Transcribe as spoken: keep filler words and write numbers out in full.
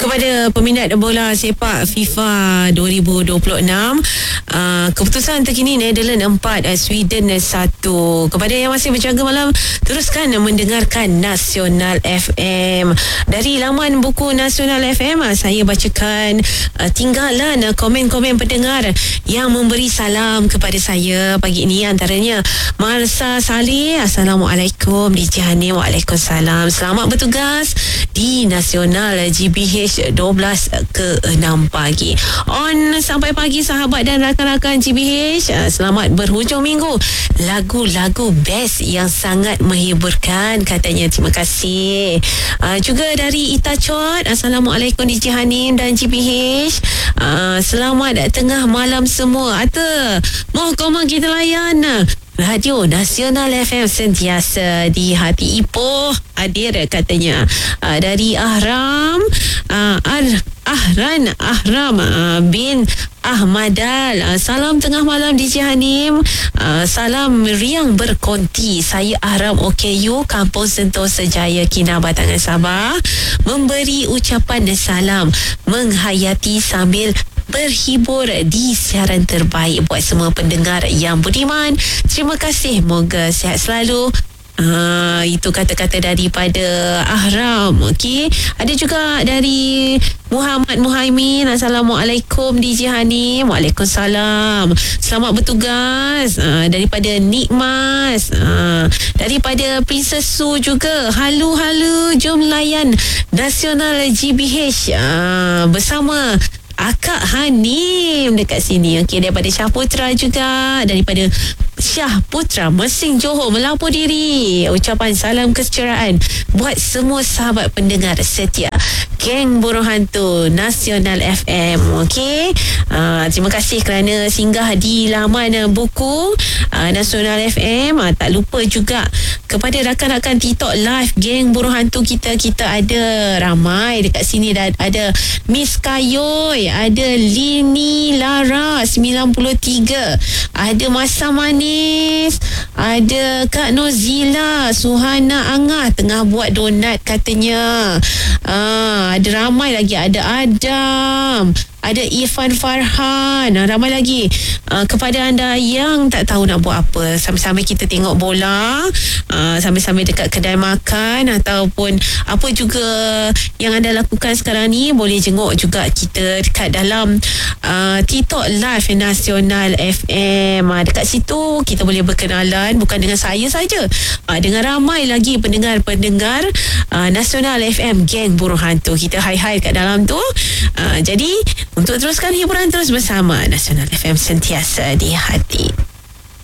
Kepada peminat bola sepak FIFA dua ribu dua puluh enam, uh, keputusan terkini Netherlands empat, Sweden satu. Kepada yang masih berjaga malam, teruskan mendengarkan Nasional F M. Dari laman buku Nasional F M, saya bacakan uh, tinggalan uh, komen-komen pendengar yang memberi salam kepada saya pagi ini. Antaranya Marsa Saleh, Assalamualaikum. D J Hanim, Waalaikumsalam. Selamat bertugas di Nasional G B H dua belas ke enam pagi. On sampai pagi sahabat dan rakan-rakan G B H, selamat berhujung minggu. Lagu-lagu best yang sangat menghiburkan katanya. Terima kasih. Uh, juga dari Itachot, Assalamualaikum D J Hanim dan G B H. Uh, selamat tengah malam semua. Ata, mohon kita layan Radio Nasional F M sentiasa di hati. Ipoh hadir katanya. Uh, dari Ahram, uh, Ar- Ahran Ahram uh, bin Ahmadal. Uh, salam tengah malam D J Hanim. Uh, salam riang berkonti. Saya Ahram O K U, Kampung Sentosa Jaya, Kinabatangan, Sabah. Memberi ucapan salam menghayati sambil berhibur di siaran terbaik buat semua pendengar yang budiman. Terima kasih, moga sihat selalu. Uh, itu kata-kata daripada Ahram. Okey, ada juga dari Muhammad Muhaimin, Assalamualaikum D J Hanim. Waalaikumsalam. Selamat bertugas. Uh, daripada Nikmas, uh, daripada Princess Su juga. Halu halu, jom layan Nasional G B H uh, bersama Akak Hanim dekat sini. Okey, daripada Syah Putra juga, daripada Syah Putra Mersing Johor melapor diri. Ucapan salam kesejahteraan buat semua sahabat pendengar setia Geng Burung Hantu Nasional F M. Okey, uh, terima kasih kerana singgah di laman buku uh, Nasional F M. Uh, tak lupa juga kepada rakan-rakan TikTok live Geng Burung Hantu kita. Kita ada ramai dekat sini. Dan ada Miss Kayoy, ada Lini Lara sembilan puluh tiga, ada Masa Manis, ada Kak Nozila, Suhana Angah tengah buat donat katanya. Ah, ada ramai lagi, ada Adam, ada Irfan Farhan, ramai lagi. Uh, kepada anda yang tak tahu nak buat apa, sambil-sambil kita tengok bola, uh, sambil-sambil dekat kedai makan ataupun apa juga yang anda lakukan sekarang ni, boleh jenguk juga kita dekat dalam uh, TikTok Live Nasional F M. Uh, dekat situ kita boleh berkenalan bukan dengan saya saja, uh, dengan ramai lagi pendengar-pendengar uh, Nasional F M Geng Burung Hantu. Kita hai-hai kat dalam tu. Uh, jadi untuk teruskan hiburan terus bersama Nasional F M sentiasa di hati.